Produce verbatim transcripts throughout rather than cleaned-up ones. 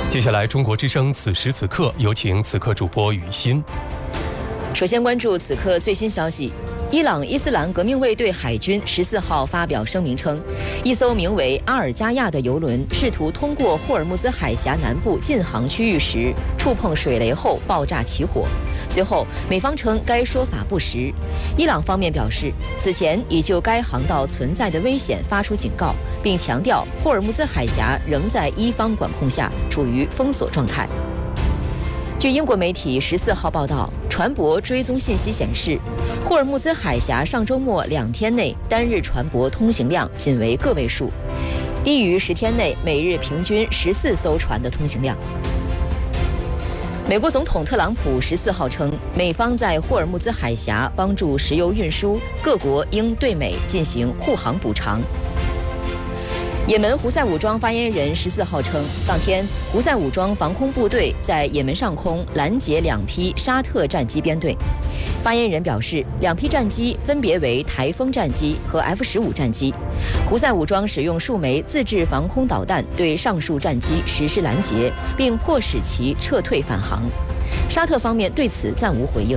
接下来，中国之声此时此刻，有请此刻主播雨欣。 首先关注此刻最新消息。伊朗伊斯兰革命卫队海军十四号发表声明称，一艘名为阿尔加亚的油轮试图通过霍尔木兹海峡南部禁航区域时，触碰水雷后爆炸起火。随后，美方称该说法不实。伊朗方面表示，此前已就该航道存在的危险发出警告，并强调霍尔木兹海峡仍在伊方管控下，处于封锁状态。据英国媒体十四号报道，船舶追踪信息显示，霍尔木兹海峡上周末两天内单日船舶通行量仅为个位数，低于十天内每日平均十四艘船的通行量。美国总统特朗普十四号称，美方在霍尔木兹海峡帮助石油运输，各国应对美进行护航补偿。也门胡塞武装发言人十四号称，当天胡塞武装防空部队在也门上空拦截两批沙特战机编队。发言人表示，两批战机分别为台风战机和 F 十五战机。胡塞武装使用数枚自制防空导弹对上述战机实施拦截，并迫使其撤退返航。沙特方面对此暂无回应。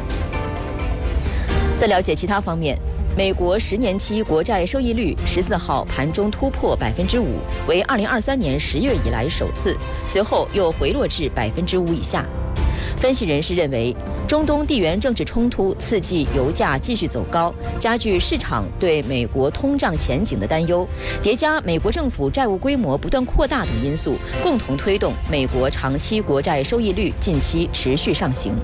在了解其他方面，美国十年期国债收益率十四号盘中突破百分之五，为二零二三年十月以来首次，随后又回落至百分之五以下。分析人士认为，中东地缘政治冲突刺激油价继续走高，加剧市场对美国通胀前景的担忧，叠加美国政府债务规模不断扩大等因素，共同推动美国长期国债收益率近期持续上行。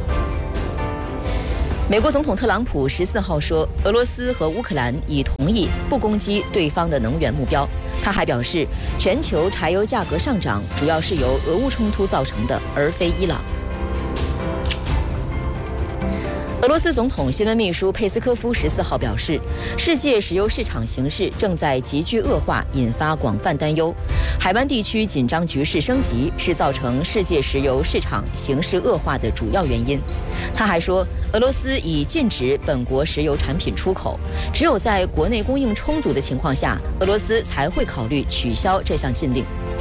美国总统特朗普十四号说，俄罗斯和乌克兰已同意不攻击对方的能源目标。他还表示，全球柴油价格上涨主要是由俄乌冲突造成的，而非伊朗。俄罗斯总统新闻秘书佩斯科夫十四号表示，世界石油市场形势正在急剧恶化，引发广泛担忧。海湾地区紧张局势升级是造成世界石油市场形势恶化的主要原因。他还说，俄罗斯已禁止本国石油产品出口，只有在国内供应充足的情况下，俄罗斯才会考虑取消这项禁令。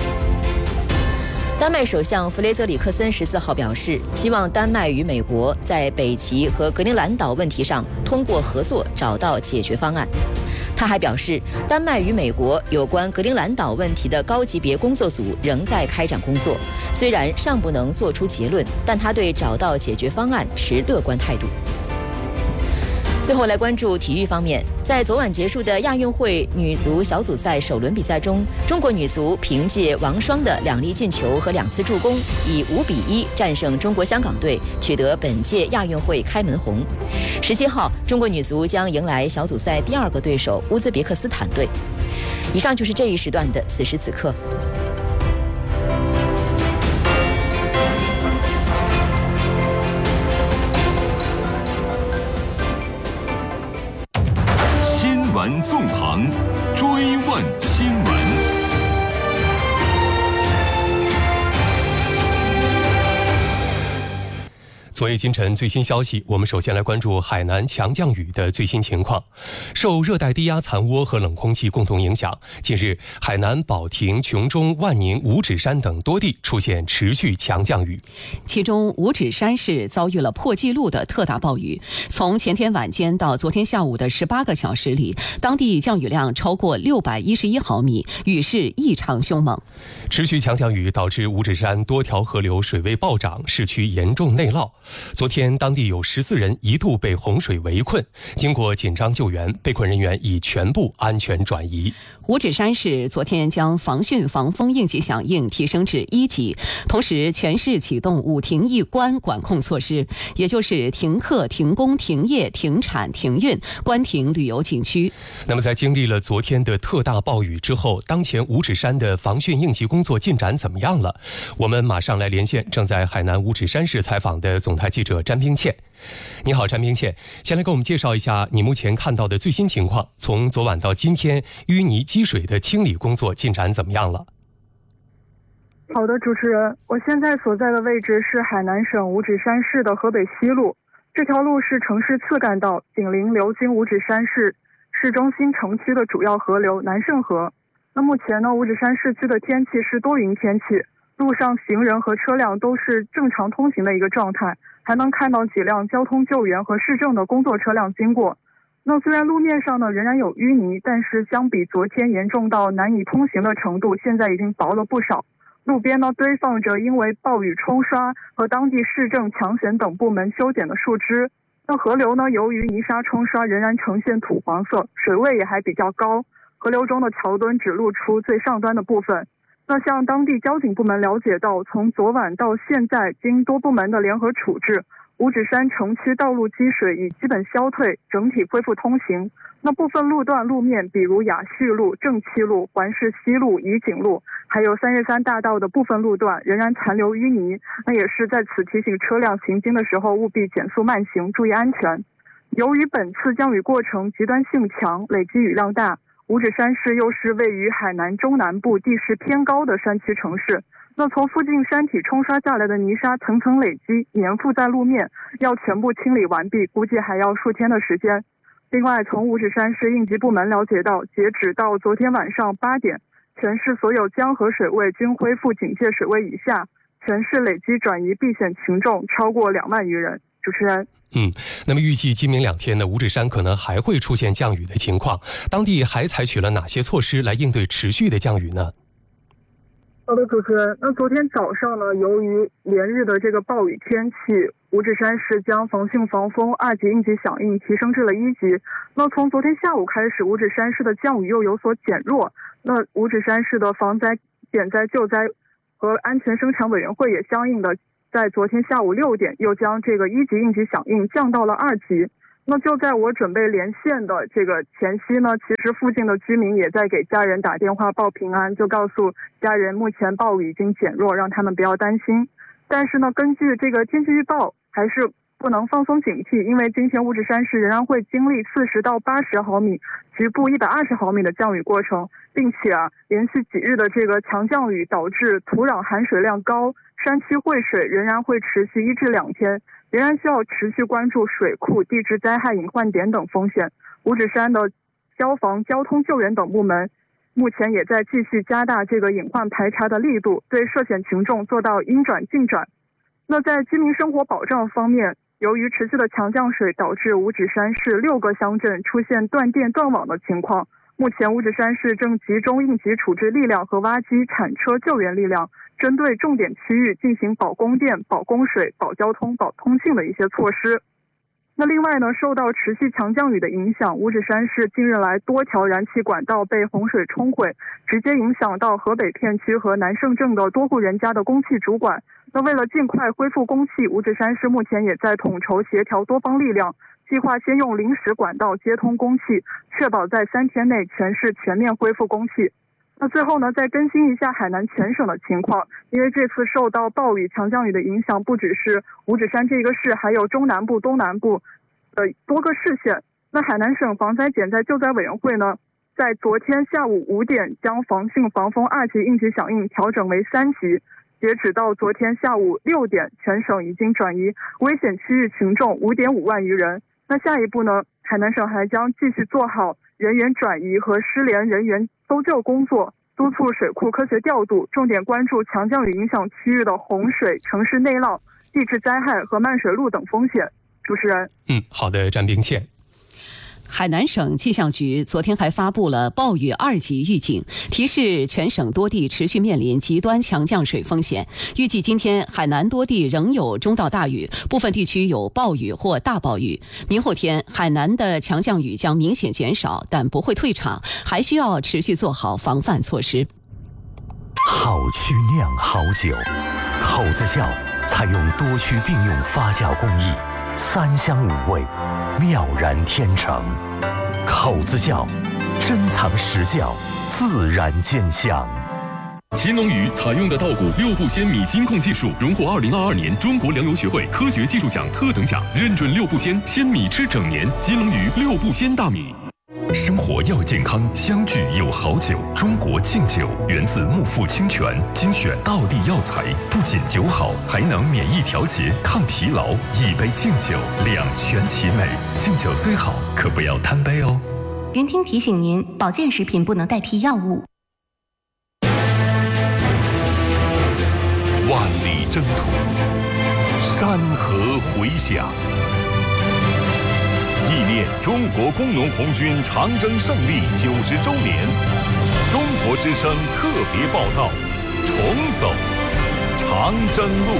丹麦首相弗雷泽里克森十四号表示，希望丹麦与美国在北极和格陵兰岛问题上通过合作找到解决方案。他还表示，丹麦与美国有关格陵兰岛问题的高级别工作组仍在开展工作，虽然尚不能做出结论，但他对找到解决方案持乐观态度。最后来关注体育方面，在昨晚结束的亚运会女足小组赛首轮比赛中，中国女足凭借王霜的两粒进球和两次助攻，以五比一战胜中国香港队，取得本届亚运会开门红。十七号，中国女足将迎来小组赛第二个对手乌兹别克斯坦队。以上就是这一时段的此时此刻。 新闻纵横，追问新闻。 昨夜今晨最新消息，我们首先来关注海南强降雨的最新情况。受热带低压残涡和冷空气共同影响，近日海南保亭、琼中、万宁、五指山等多地出现持续强降雨。 其中五指山市遭遇了破纪录的特大暴雨，从前天晚间到昨天下午的十八个小时里，当地降雨量超过六百一十一毫米，雨势异常凶猛。 持续强降雨导致五指山多条河流水位暴涨，市区严重内涝。昨天当地有十四人一度被洪水围困，经过紧张救援，被困人员已全部安全转移。 五指山市昨天将防汛防风应急响应提升至一级，同时全市启动五停一关管控措施，也就是停课、停工、停业、停产、停运，关停旅游景区。 那么在经历了昨天的特大暴雨之后，当前五指山的防汛应急工作进展怎么样了？我们马上来连线正在海南五指山市采访的总台记者詹冰倩。你好，詹冰倩，先来给我们介绍一下你目前看到的最新情况，从昨晚到今天淤泥积水的清理工作进展怎么样了？ 好的，主持人，我现在所在的位置是海南省五指山市的河北西路，这条路是城市次干道，紧邻流经五指山市市中心城区的主要河流南胜河。那目前呢，五指山市区的天气是多云天气， 路上行人和车辆都是正常通行的一个状态，还能看到几辆交通救援和市政的工作车辆经过。那虽然路面上呢仍然有淤泥，但是相比昨天严重到难以通行的程度，现在已经薄了不少。路边呢堆放着因为暴雨冲刷和当地市政抢险等部门修剪的树枝。那河流呢由于泥沙冲刷仍然呈现土黄色，水位也还比较高，河流中的桥墩只露出最上端的部分。那向当地交警部门了解到，从昨晚到现在，经多部门的联合处置，五指山城区道路积水已基本消退，整体恢复通行。那部分路段路面，比如雅叙路、正七路、环市西路、怡景路，还有三十三大道的部分路段仍然残留淤泥。那也是在此提醒车辆行经的时候，务必减速慢行，注意安全。由于本次降雨过程极端性强，累积雨量大，五指山市又是位于海南中南部地势偏高的山区城市。那从附近山体冲刷下来的泥沙层层累积，粘附在路面，要全部清理完毕，估计还要数天的时间。另外，从五指山市应急部门了解到，截止到昨天晚上八点，全市所有江河水位均恢复警戒水位以下，全市累计转移避险群众超过两万余人。主持人。 嗯，那么预计今明两天呢，五指山可能还会出现降雨的情况，当地还采取了哪些措施来应对持续的降雨呢？ 好的，主持人。那昨天早上呢，由于连日的这个暴雨天气，五指山市将防汛防风二级应急响应提升至了一级。那从昨天下午开始，五指山市的降雨又有所减弱。那五指山市的防灾、减灾、救灾和安全生产委员会也相应的在昨天下午六点又将这个一级应急响应降到了二级。那就在我准备连线的这个前夕呢，其实附近的居民也在给家人打电话报平安，就告诉家人目前暴雨已经减弱，让他们不要担心。但是呢，根据这个天气预报，还是不能放松警惕，因为今天五指山市仍然会经历四十到八十毫米，局部一百二十毫米的降雨过程，并且啊，连续几日的这个强降雨导致土壤含水量高，山区汇水仍然会持续一至两天。仍然需要持续关注水库、地质灾害隐患点等风险。五指山的消防、交通救援等部门目前也在继续加大这个隐患排查的力度，对涉险群众做到应转尽转。那在居民生活保障方面，由于持续的强降水导致五指山市六个乡镇出现断电断网的情况，目前五指山市正集中应急处置力量和挖机铲车救援力量，针对重点区域进行保供电、保供水、保交通、保通信的一些措施。那另外呢，受到持续强降雨的影响，五指山市近日来多条燃气管道被洪水冲毁，直接影响到河北片区和南胜镇的多户人家的供气主管。那为了尽快恢复供气，五指山市目前也在统筹协调多方力量，计划先用临时管道接通供气，确保在三天内全市全面恢复供气。那最后呢，再更新一下海南全省的情况，因为这次受到暴雨、强降雨的影响，不只是五指山这个市，还有中南部、东南部的多个市县。那海南省防灾减灾救灾委员会呢，在昨天下午五点将防汛防风二级应急响应调整为三级。截止到昨天下午六点，全省已经转移危险区域群众五点五万余人。那下一步呢，海南省还将继续做好人员转移和失联人员搜救工作，督促水库科学调度，重点关注强降雨影响区域的洪水、城市内涝、地质灾害和漫水路等风险。主持人， 嗯，好的，詹冰倩。 海南省气象局昨天还发布了暴雨二级预警，提示全省多地持续面临极端强降水风险。预计今天海南多地仍有中到大雨，部分地区有暴雨或大暴雨。明后天海南的强降雨将明显减少，但不会退场，还需要持续做好防范措施。 好曲酿好酒，口子窖采用多区并用发酵工艺，三香五味，妙然天成。口子窖，珍藏实窖，自然见香。 乾隆鱼采用的稻谷六步鲜米金控技术，荣获二零二二年中国粮油学会科学技术奖特等奖，认准六步鲜，鲜米吃整年。金龙鱼六步鲜大米。 生活要健康，相聚有好酒。中国敬酒源自木富清泉，精选道地药材，不仅酒好，还能免疫调节、抗疲劳。一杯敬酒，两全其美。敬酒虽好，可不要贪杯哦。 云听提醒您，保健食品不能代替药物。 征途，山河回响。纪念中国工农红军长征胜利九十周年，中国之声特别报道：重走长征路。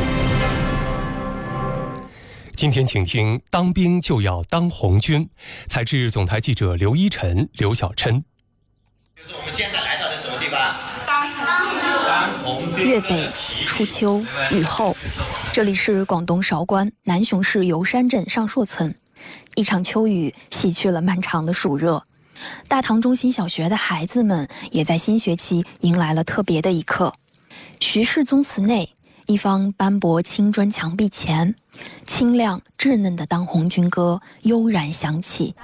今天请听《当兵就要当红军》，采自总台记者刘一晨、刘小琛。 就是我们现在来到的什么地方？ 当红军。粤北初秋雨后，这里是广东韶关南雄市油山镇上朔村。一场秋雨洗去了漫长的暑热，大塘中心小学的孩子们也在新学期迎来了特别的一刻。徐氏宗祠内，一方斑驳青砖墙壁前，清亮稚嫩的当红军歌悠然响起。